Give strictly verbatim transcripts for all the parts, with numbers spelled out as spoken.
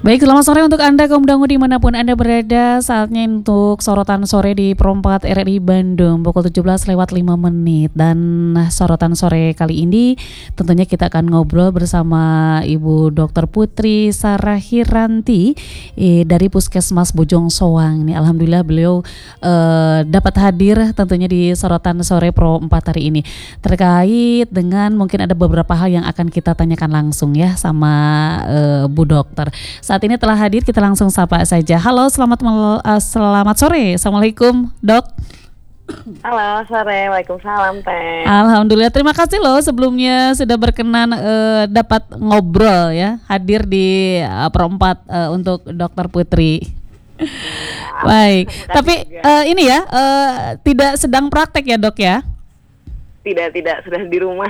Baik, selamat sore untuk Anda kaum dangu dimanapun Anda berada. Saatnya untuk sorotan sore di Pro empat R R I Bandung pukul tujuh belas lewat lima menit. Dan sorotan sore kali ini tentunya kita akan ngobrol bersama Ibu Dokter Putri Sarahiranti eh, dari Puskesmas Bojong Soang. Ini alhamdulillah beliau eh, dapat hadir tentunya di sorotan sore Pro empat hari ini terkait dengan mungkin ada beberapa hal yang akan kita tanyakan langsung ya sama eh, Bu Dokter. Saat ini telah hadir, kita langsung sapa saja. Halo, selamat mal- uh, selamat sore. Assalamualaikum, Dok. Halo, sore. Waalaikumsalam, Teh. Alhamdulillah, terima kasih loh sebelumnya sudah berkenan uh, dapat ngobrol ya, hadir di uh, Pro empat uh, untuk Dokter Putri. Baik, tapi uh, ini ya, uh, tidak sedang praktek ya, Dok ya? Tidak, tidak, sudah di rumah.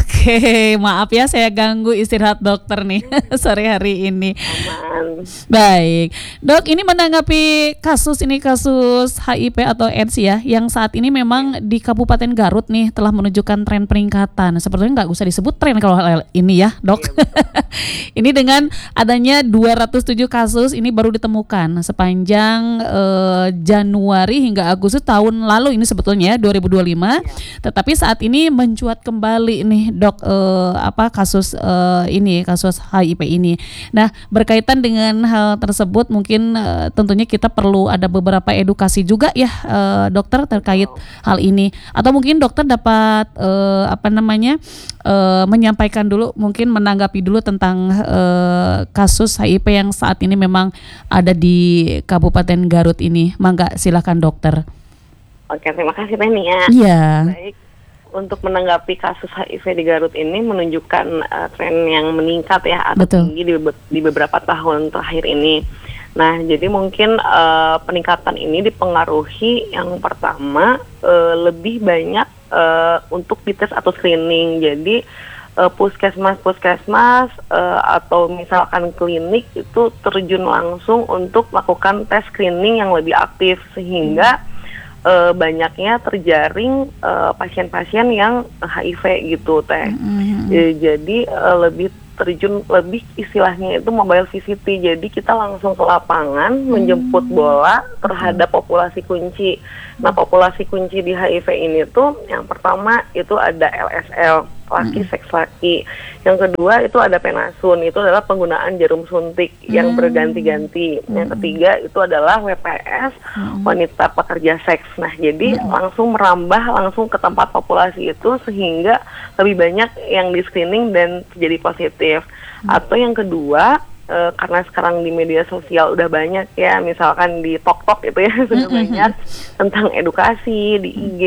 Oke, maaf ya saya ganggu istirahat dokter nih sore hari ini. Aman. Baik, Dok, ini menanggapi kasus ini kasus H I V atau AIDS ya, yang saat ini memang di Kabupaten Garut nih telah menunjukkan tren peningkatan. Sepertinya nggak usah disebut tren kalau hal ini ya, Dok. Iya, ini dengan adanya dua ratus tujuh kasus ini baru ditemukan sepanjang eh, Januari hingga Agustus tahun lalu ini sebetulnya dua ribu dua puluh lima. Iya. Tetapi saat ini mencuat kembali nih, Dok, eh, apa kasus eh, ini kasus H I V ini. Nah, berkaitan dengan hal tersebut mungkin eh, tentunya kita perlu ada beberapa edukasi juga ya, eh, dokter terkait oh. hal ini. Atau mungkin dokter dapat eh, apa namanya eh, menyampaikan dulu, mungkin menanggapi dulu tentang eh, kasus H I V yang saat ini memang ada di Kabupaten Garut ini. Mangga silakan dokter. Oke, terima kasih Teh Nia. Iya. Baik. Untuk menanggapi kasus H I V di Garut ini menunjukkan uh, tren yang meningkat ya atau Betul. tinggi di, be- di beberapa tahun terakhir ini. Nah, jadi mungkin uh, peningkatan ini dipengaruhi yang pertama uh, lebih banyak uh, untuk dites atau screening. Jadi uh, puskesmas-puskesmas uh, atau misalkan klinik itu terjun langsung untuk melakukan tes screening yang lebih aktif sehingga hmm. Uh, banyaknya terjaring uh, pasien-pasien yang H I V gitu Teh. Mm-hmm. Ya, jadi uh, lebih terjun lebih istilahnya itu mobile V C T. Jadi kita langsung ke lapangan mm-hmm. menjemput bola terhadap mm-hmm. populasi kunci. Nah, populasi kunci di H I V ini tuh yang pertama itu ada L S L, laki mm-hmm. seks laki. Yang kedua itu ada penasun, itu adalah penggunaan jarum suntik mm-hmm. yang berganti-ganti. Mm-hmm. Yang ketiga itu adalah W P S, mm-hmm. wanita pekerja seks. Nah, jadi mm-hmm. langsung merambah langsung ke tempat populasi itu sehingga lebih banyak yang di screening dan jadi positif. Mm-hmm. Atau yang kedua, Uh, karena sekarang di media sosial udah banyak ya, misalkan di TokTok itu ya sudah mm-hmm. banyak tentang edukasi di I G,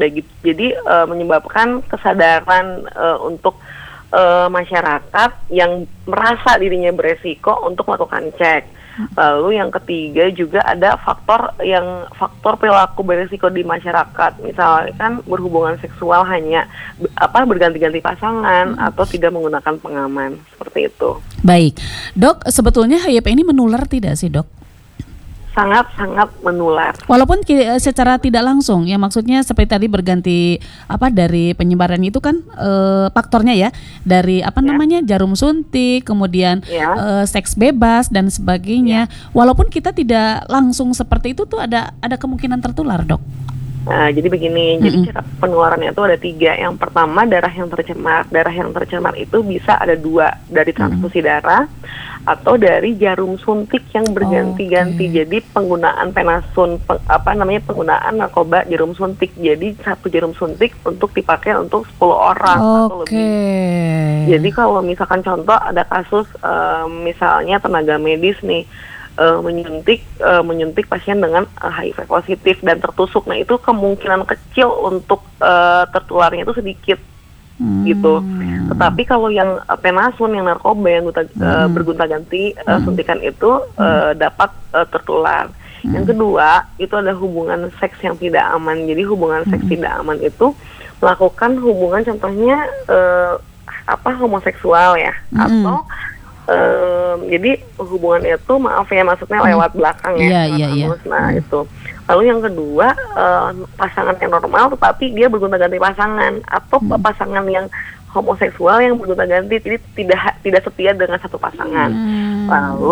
jadi uh, menyebabkan kesadaran uh, untuk uh, masyarakat yang merasa dirinya beresiko untuk melakukan cek. Lalu yang ketiga juga ada faktor yang faktor perilaku beresiko di masyarakat, misalkan berhubungan seksual hanya apa berganti-ganti pasangan hmm. atau tidak menggunakan pengaman, seperti itu. Baik, Dok, sebetulnya H I V ini menular tidak sih, Dok? Sangat-sangat menular. Walaupun ki- secara tidak langsung, ya maksudnya seperti tadi berganti apa dari penyebaran itu kan e, faktornya ya dari apa ya. namanya jarum suntik, kemudian ya. e, seks bebas dan sebagainya. Ya. Walaupun kita tidak langsung seperti itu tuh ada ada kemungkinan tertular, Dok. Nah, jadi begini, mm-hmm. jadi cara penularannya itu ada tiga. Yang pertama darah yang tercemar. Darah yang tercemar itu bisa ada dua, dari transfusi mm-hmm. darah atau dari jarum suntik yang berganti-ganti. Okay. Jadi penggunaan penasun, peng, apa namanya penggunaan narkoba jarum suntik. Jadi satu jarum suntik untuk dipakai untuk sepuluh orang okay. atau lebih. Jadi kalau misalkan contoh ada kasus um, misalnya tenaga medis nih uh, menyuntik uh, menyuntik pasien dengan uh, H I V positif dan tertusuk. Nah, itu kemungkinan kecil untuk uh, tertularnya itu sedikit. Hmm. Gitu. Tetapi kalau yang uh, penasun, yang narkoba yang guta, hmm. uh, bergonta-ganti uh, suntikan itu uh, hmm. dapat uh, tertular. Hmm. Yang kedua itu ada hubungan seks yang tidak aman. Jadi hubungan seks hmm. tidak aman itu melakukan hubungan contohnya uh, apa homoseksual ya hmm. atau uh, jadi hubungan itu maaf ya maksudnya hmm. lewat belakang ya. Yeah, yeah, yeah. Nah hmm. itu. Lalu yang kedua uh, pasangan yang normal tetapi dia bergonta-ganti pasangan atau hmm. pasangan yang homoseksual yang bergonta-ganti, jadi tidak tidak setia dengan satu pasangan. Hmm. Lalu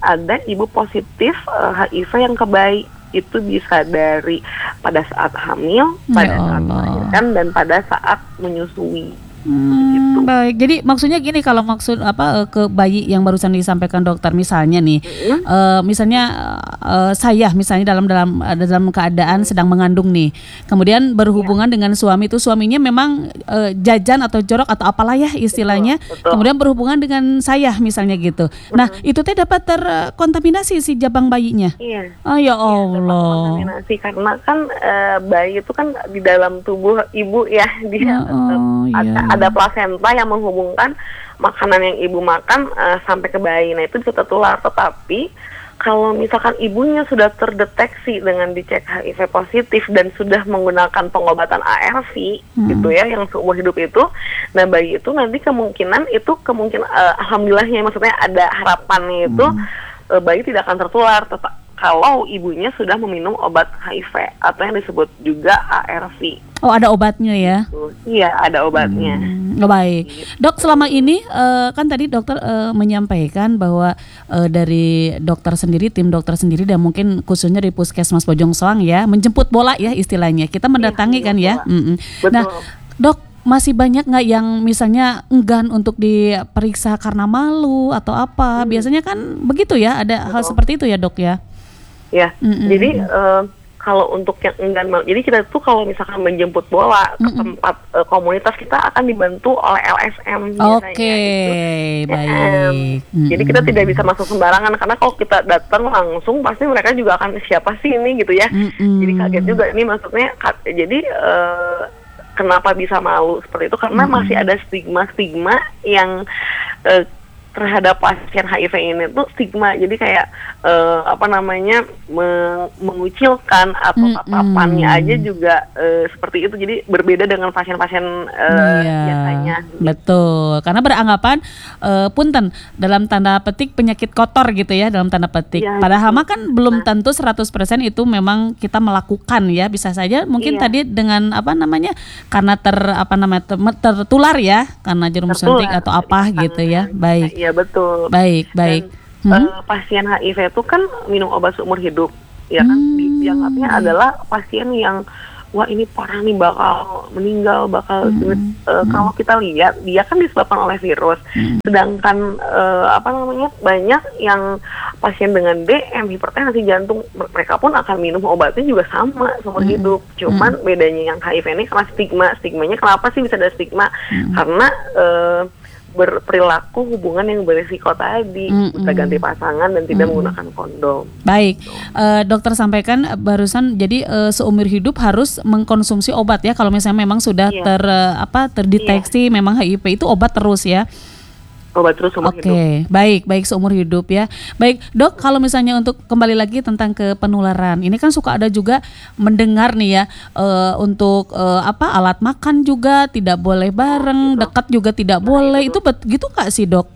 ada ibu positif uh, H I V yang ke bayi. Itu bisa dari pada saat hamil, pada Ya saat Allah. melahirkan, dan pada saat menyusui. Hmm, baik. Jadi maksudnya gini, kalau maksud apa eh, ke bayi yang barusan disampaikan dokter, misalnya nih, Mm-hmm. eh, misalnya eh, saya misalnya dalam dalam ada dalam keadaan sedang mengandung nih, kemudian berhubungan Ya. dengan suami itu, suaminya memang eh, jajan atau jorok atau apalah ya istilahnya, Betul, betul. kemudian berhubungan dengan saya misalnya gitu. Nah itu teh dapat terkontaminasi si jabang bayinya. Iya. Oh ya Iya, dapat Allah. kontaminasi karena kan eh, bayi itu kan di dalam tubuh ibu ya, dia Ya, tetap oh, ada, iya. ada plasenta yang menghubungkan makanan yang ibu makan eh, sampai ke bayi. Nah itu bisa tertular. Tetapi kalau misalkan ibunya sudah terdeteksi dengan dicek H I V positif dan sudah menggunakan pengobatan A R V Hmm. gitu ya, yang seumur hidup itu, nah bayi itu nanti kemungkinan itu kemungkinan eh, alhamdulillahnya, maksudnya ada harapannya itu eh, bayi tidak akan tertular tetap kalau ibunya sudah meminum obat H I V atau yang disebut juga A R V. Oh ada obatnya ya. Tuh, iya, ada obatnya. Hmm, oh, baik, dok. Selama ini eh, kan tadi dokter eh, menyampaikan bahwa eh, dari dokter sendiri, tim dokter sendiri, dan mungkin khususnya di Puskesmas Bojong Soang ya, menjemput bola ya istilahnya. Kita mendatangi Iya, kan ya. menjemput Mm-mm. Betul. Nah, dok, masih banyak nggak yang misalnya enggan untuk diperiksa karena malu atau apa? Biasanya kan begitu ya, ada hal Betul. seperti itu ya dok ya. Ya, Mm-mm. jadi eh, kalau untuk yang enggan mau, jadi kita tuh kalau misalkan menjemput bola ke Mm-mm. tempat eh, komunitas, kita akan dibantu oleh L S M biasanya. Oke, gitu. baik. Em, Jadi kita Mm-mm. tidak bisa masuk sembarangan karena kalau kita datang langsung pasti mereka juga akan siapa sih ini gitu ya. Mm-mm. Jadi kaget juga ini, maksudnya ka- jadi eh, kenapa bisa malu seperti itu karena masih ada stigma-stigma yang eh, terhadap pasien H I V ini tuh stigma, jadi kayak eh, apa namanya meng- mengucilkan atau Mm-mm. tatapannya aja juga eh, seperti itu, jadi berbeda dengan pasien-pasien eh, Iya, biasanya. betul. Karena beranggapan eh, punten dalam tanda petik penyakit kotor gitu ya, dalam tanda petik. Iya, Padahal betul. mah kan belum Nah. tentu seratus persen itu memang kita melakukan ya. Bisa saja mungkin Iya. tadi dengan apa namanya, karena ter apa namanya ter- tertular ya, karena jarum suntik Tertular atau apa dari gitu ya. tangan. Baik. Iya, betul. Baik, baik. Dan, Hmm? eh, pasien H I V itu kan minum obat seumur hidup, ya kan? Hmm. Di- Dianggapnya adalah pasien yang wah ini parah nih, bakal meninggal, bakal sulit. Eh, kalau kita lihat dia kan disebabkan oleh virus, sedangkan eh, apa namanya banyak yang pasien dengan D M, hipertensi jantung, mereka pun akan minum obatnya juga sama seumur hidup. Cuman bedanya yang H I V ini karena stigma, stigmanya kenapa sih bisa ada stigma? Karena eh, berperilaku hubungan yang berisiko tadi, Mm-mm. bisa ganti pasangan dan tidak menggunakan kondom. Baik, Eh, dokter sampaikan eh, barusan, jadi eh, seumur hidup harus mengkonsumsi obat ya. Kalau misalnya memang sudah Iya. ter eh, apa terdeteksi memang H I V, itu obat terus ya. Obat terus seumur Oke, hidup. baik, baik, seumur hidup ya. Baik, dok, kalau misalnya untuk kembali lagi tentang ke penularan, ini kan suka ada juga mendengar nih ya, eh, untuk eh, apa alat makan juga tidak boleh bareng, gitu. dekat juga tidak Nah, boleh. itu Itu bet, gitu nggak sih dok?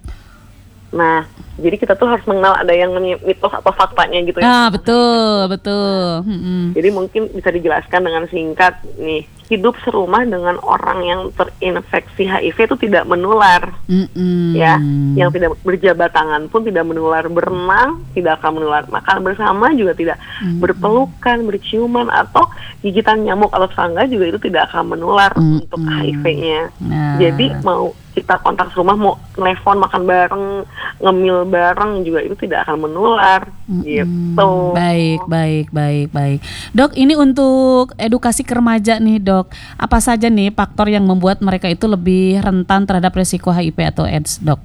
Nah, jadi kita tuh harus mengenal ada yang namanya mitos atau faktanya gitu ya. Ah, betul, betul. Mm-mm. Jadi mungkin bisa dijelaskan dengan singkat nih, hidup serumah dengan orang yang terinfeksi H I V itu tidak menular. Mm-mm. Ya, yang tidak berjabat tangan pun tidak menular, berenang tidak akan menular, makan bersama juga tidak, berpelukan, berciuman atau gigitan nyamuk atau serangga juga itu tidak akan menular Mm-mm. untuk H I V-nya. Nah. Jadi mau kita kontak rumah, mau telepon, makan bareng, ngemil bareng juga itu tidak akan menular. Gitu. Baik, baik, baik, baik. Dok, ini untuk edukasi ke remaja nih dok, apa saja nih faktor yang membuat mereka itu lebih rentan terhadap resiko H I V atau AIDS dok?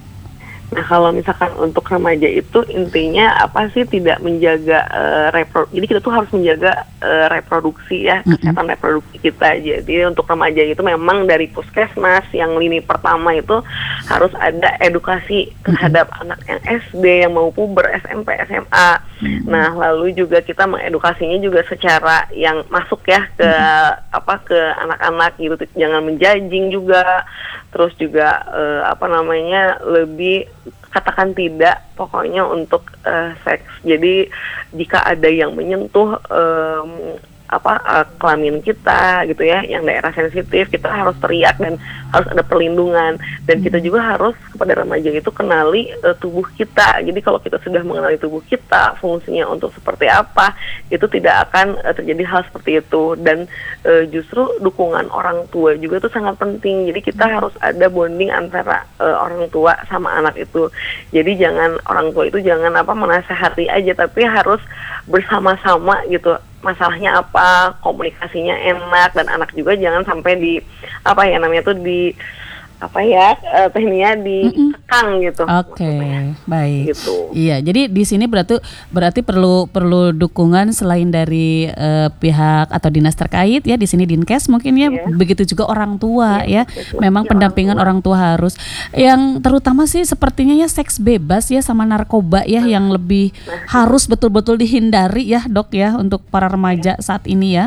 Nah, kalau misalkan untuk remaja itu intinya apa sih, tidak menjaga uh, repro, jadi kita tuh harus menjaga uh, reproduksi ya, kesehatan reproduksi kita. Jadi untuk remaja itu memang dari puskesmas yang lini pertama itu harus ada edukasi terhadap anak yang S D, yang mau puber, S M P, S M A. Nah, lalu juga kita mengedukasinya juga secara yang masuk ya ke apa ke anak-anak gitu, jangan menjudging juga. Terus juga uh, apa namanya lebih katakan tidak pokoknya untuk uh, seks. Jadi jika ada yang menyentuh um, apa uh, kelamin kita gitu ya, yang daerah sensitif kita harus teriak dan harus ada perlindungan. Dan kita juga harus kepada remaja itu kenali uh, tubuh kita. Jadi kalau kita sudah mengenali tubuh kita, fungsinya untuk seperti apa, itu tidak akan uh, terjadi hal seperti itu. Dan uh, justru dukungan orang tua juga itu sangat penting. Jadi kita harus ada bonding antara uh, orang tua sama anak itu. Jadi jangan orang tua itu jangan apa menasehati aja, tapi harus bersama-sama gitu. Masalahnya apa, komunikasinya enak, dan anak juga jangan sampai di apa ya namanya tuh di apa ya uh, tekniknya dikekang gitu. Oke, okay, baik. Gitu. Iya, jadi di sini berarti berarti perlu perlu dukungan selain dari uh, pihak atau dinas terkait ya, di sini Dinkes mungkin ya, yeah. begitu juga orang tua yeah, ya. Betul. Memang ya, pendampingan orang tua. orang tua harus. Yang terutama sih sepertinya ya seks bebas ya sama narkoba ya, nah. yang lebih nah. harus betul-betul dihindari ya, Dok ya, untuk para remaja yeah. saat ini ya.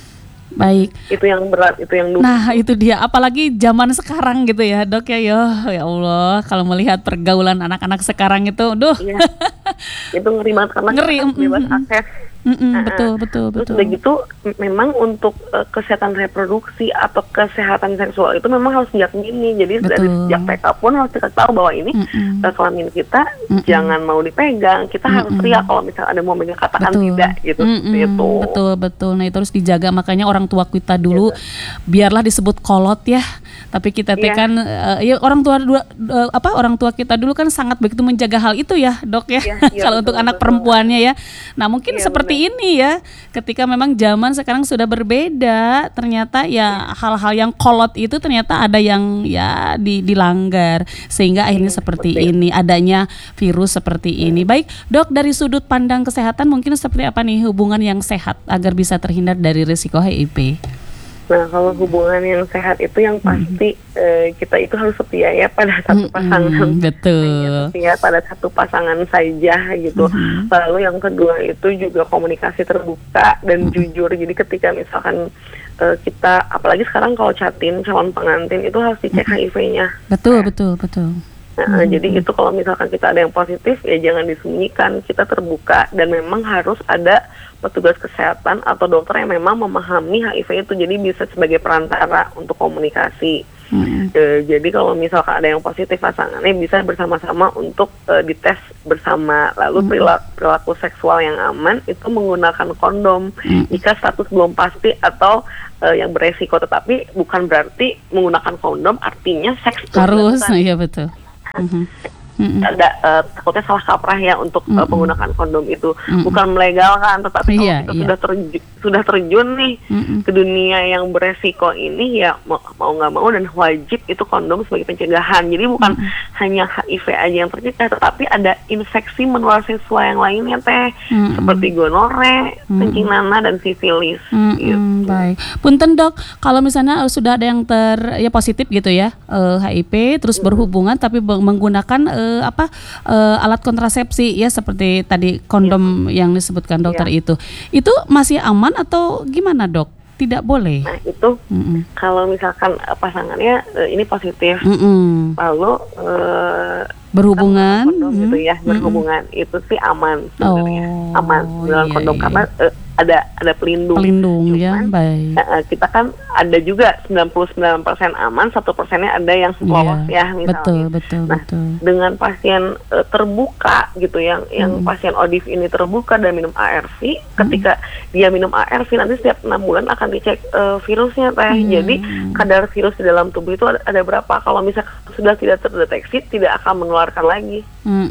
Baik. Itu yang berat, itu yang duka. Nah, itu dia. Apalagi zaman sekarang gitu ya, Dok ya. Yo, ya Allah, kalau melihat pergaulan anak-anak sekarang itu, duh. Iya. Itu ngeri banget karena ngeri. bebas mm-hmm. akses. Mm-mm, nah, betul, betul, terus betul. udah gitu, m- memang untuk uh, kesehatan reproduksi atau kesehatan seksual itu memang harus sejak dini. Jadi betul. Dari sejak T K pun harus kita tahu bahwa ini uh, kelamin kita Mm-mm. jangan mau dipegang. Kita Mm-mm. harus teriak kalau misalnya ada mau megang, katakan betul. tidak gitu. Gitu. Betul, betul. Nah itu harus dijaga. Makanya orang tua kita dulu, gitu. biarlah disebut kolot ya. Tapi kita yeah. kan, uh, ya orang tua dua, uh, apa orang tua kita dulu kan sangat begitu menjaga hal itu ya, Dok ya. Yeah, yeah, kalau betul, untuk anak betul. perempuannya ya. Nah mungkin yeah, seperti bener. ini ya, ketika memang zaman sekarang sudah berbeda, ternyata ya yeah. hal-hal yang kolot itu ternyata ada yang ya di, dilanggar, sehingga akhirnya yeah, seperti betul. ini, adanya virus seperti yeah. ini. Baik, Dok, dari sudut pandang kesehatan mungkin seperti apa nih hubungan yang sehat agar bisa terhindar dari risiko H I V? Nah, kalau hubungan yang sehat itu yang pasti mm. eh, kita itu harus setia ya pada satu pasangan. Mm-hmm, betul. Setia pada satu pasangan saja gitu. Mm-hmm. Lalu yang kedua itu juga komunikasi terbuka dan mm-hmm. jujur. Jadi ketika misalkan eh, kita, apalagi sekarang kalau chatin calon pengantin itu harus dicek mm-hmm. H I V-nya. Betul, nah, betul, betul. Nah, mm-hmm. jadi itu kalau misalkan kita ada yang positif ya jangan disembunyikan, kita terbuka dan memang harus ada petugas kesehatan atau dokter yang memang memahami H I V itu, jadi bisa sebagai perantara untuk komunikasi. Mm-hmm. E, jadi kalau misalkan ada yang positif pasangannya bisa bersama-sama untuk e, dites bersama. Lalu mm-hmm. perilaku, perilaku seksual yang aman itu menggunakan kondom mm-hmm. jika status belum pasti atau e, yang beresiko, tetapi bukan berarti menggunakan kondom artinya seks harus. Iya betul. Mm-hmm. Mm-hmm. Ada uh, takutnya salah kaprah ya untuk mm-hmm. uh, menggunakan kondom itu mm-hmm. bukan melegalkan, tetapi kalau yeah, kita yeah. sudah terjun, sudah terjun nih mm-hmm. ke dunia yang beresiko ini ya mau mau nggak mau dan wajib itu kondom sebagai pencegahan. Jadi bukan mm-hmm. hanya H I V aja yang tercegah, tetapi ada infeksi menular seksual yang lainnya teh mm-hmm. seperti gonore, mm-hmm. kencing nanah dan sifilis. Mm-hmm. Gitu. Baik, punten Dok, kalau misalnya uh, sudah ada yang ter ya positif gitu ya uh, H I V terus mm-hmm. berhubungan tapi be- menggunakan uh, apa uh, alat kontrasepsi ya seperti tadi kondom ya. yang disebutkan dokter ya. itu itu masih aman atau gimana, Dok? Tidak boleh. Nah itu Mm-mm. kalau misalkan uh, pasangannya uh, ini positif Mm-mm. lalu uh, berhubungan kondom gitu ya Mm-mm. berhubungan itu sih aman sebenarnya. oh, aman dengan iya, kondom iya. karena uh, ada ada pelindung. Pelindung Cuman, ya, baik. Uh, kita kan ada juga sembilan puluh sembilan persen aman, satu persennya ada yang lolos yeah, ya misalnya. Betul, betul, nah, betul. dengan pasien uh, terbuka gitu yang hmm. yang pasien O D I F ini terbuka dan minum A R V, hmm. ketika dia minum A R V nanti setiap enam bulan akan dicek uh, virusnya teh. Hmm. Jadi kadar virus di dalam tubuh itu ada, ada berapa. Kalau misalkan sudah tidak terdeteksi tidak akan menularkan lagi. Hmm.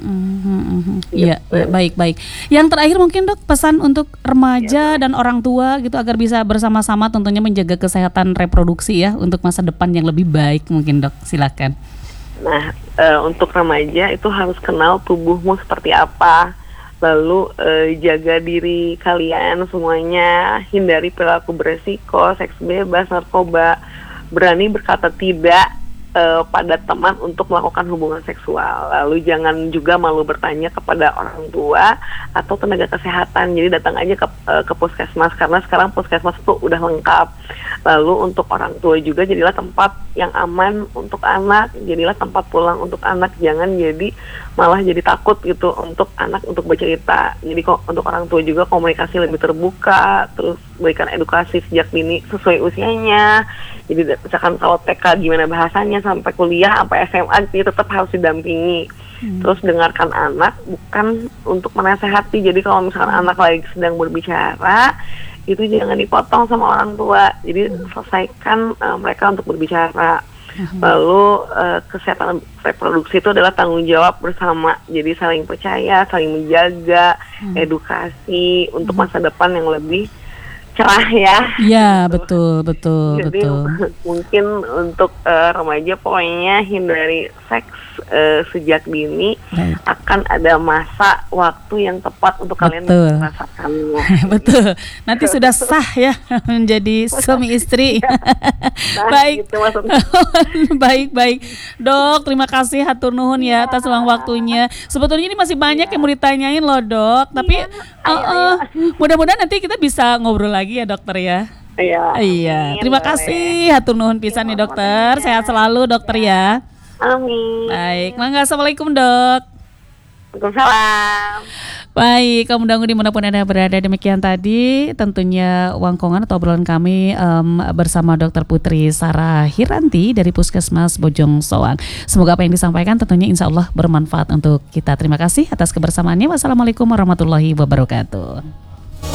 Iya, hmm. ya, baik baik. Yang terakhir mungkin, Dok, pesan untuk remaja ya. dan orang tua gitu agar bisa bersama-sama tentunya menjaga kesehatan reproduksi ya untuk masa depan yang lebih baik mungkin, Dok. Silakan. Nah, e, untuk remaja itu harus kenal tubuhmu seperti apa. Lalu e, jaga diri kalian semuanya, hindari perilaku beresiko, seks bebas, narkoba, berani berkata tidak Uh, pada teman untuk melakukan hubungan seksual. Lalu jangan juga malu bertanya kepada orang tua atau tenaga kesehatan. Jadi datang aja ke, uh, ke puskesmas karena sekarang puskesmas itu udah lengkap. Lalu untuk orang tua juga jadilah tempat yang aman untuk anak, jadilah tempat pulang untuk anak. Jangan jadi malah jadi takut gitu untuk anak untuk bercerita. Jadi kok untuk orang tua juga komunikasi lebih terbuka, terus berikan edukasi sejak dini sesuai usianya. Jadi misalkan kalau T K gimana bahasanya sampai kuliah, sampai S M A gitu tetap harus didampingi. Hmm. Terus dengarkan anak bukan untuk menasehati. Jadi kalau misalkan anak lagi sedang berbicara, itu jangan dipotong sama orang tua. Jadi selesaikan uh, mereka untuk berbicara. Lalu uh, kesehatan reproduksi itu adalah tanggung jawab bersama. Jadi saling percaya, saling menjaga, hmm. edukasi untuk masa depan yang lebih cerah ya. Iya, betul, betul, Jadi betul. mungkin untuk uh, remaja pokoknya hindari seks uh, sejak dini. Baik. Akan ada masa waktu yang tepat untuk betul. Kalian merasakannya. Betul. Nanti sudah sah ya menjadi suami istri. Nah, baik. Gitu baik, baik. Dok, terima kasih hatur nuhun ya atas luang waktunya. Sebetulnya ini masih banyak ya. Yang mau ditanyain loh, Dok. Tapi ya, uh, uh, mudah-mudahan nanti kita bisa ngobrol lagi ya dokter ya. Iya. Iya. Terima boleh. Kasih hatur nuhun pisan nih dokter. Ya. Sehat selalu dokter ya. Amin. Baik. Mangga, assalamualaikum dok. Waalaikumsalam. Baik, kamu dangu dimanapun Anda berada, demikian tadi tentunya wangkongan atau obrolan kami um, bersama dokter Putri Sarah Hiranti dari Puskesmas Bojong Soang. Semoga apa yang disampaikan tentunya insya Allah bermanfaat untuk kita. Terima kasih atas kebersamaannya. Wassalamualaikum warahmatullahi wabarakatuh.